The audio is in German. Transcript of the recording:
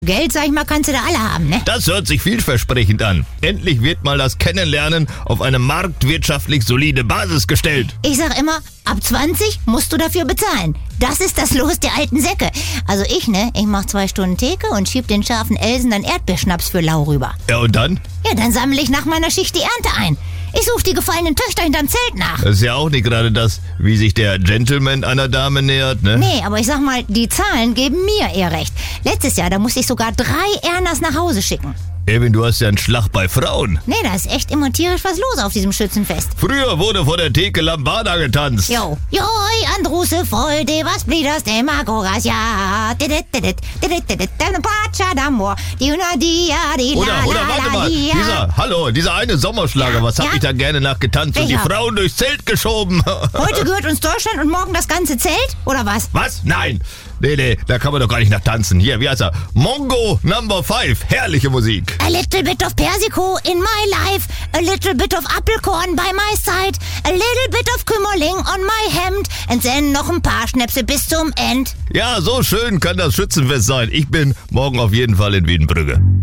Geld, sag ich mal, kannst du da alle haben, ne? Das hört sich vielversprechend an. Endlich wird mal das Kennenlernen auf eine marktwirtschaftlich solide Basis gestellt. Ich sag immer, ab 20 musst du dafür bezahlen. Das ist das Los der alten Säcke. Also ich mach 2 Stunden Theke und schieb den scharfen Elsen dann Erdbeerschnaps für lau rüber. Ja, und dann? Ja, dann sammle ich nach meiner Schicht die Ernte ein. Ich suche die gefallenen Töchter hinterm Zelt nach. Das ist ja auch nicht gerade das, wie sich der Gentleman einer Dame nähert, ne? Nee, aber ich sag mal, die Zahlen geben mir eher recht. Letztes Jahr, da musste ich sogar 3 Ernas nach Hause schicken. Erwin, du hast ja einen Schlag bei Frauen. Nee, da ist echt immer tierisch was los auf diesem Schützenfest. Früher wurde vor der Theke Lambada getanzt. Jo, Andruse Freude, was blieders dem Agoras, ja. Pacha d'amor, die Unadia, die Oder warte mal, dieser eine Sommerschlager, was hab ich da gerne nachgetanzt und die Welcher? Frauen durchs Zelt geschoben. Heute gehört uns Deutschland und morgen das ganze Zelt, oder was? Was? Nein. Nee, da kann man doch gar nicht nach tanzen. Hier, wie heißt er? Mongo Number 5. Herrliche Musik. A little bit of Persiko in my life, a little bit of Apfelkorn by my side, a little bit of Kümmerling on my hemd and then noch ein paar Schnäpse bis zum End. Ja, so schön kann das Schützenfest sein. Ich bin morgen auf jeden Fall in Wiedenbrügge.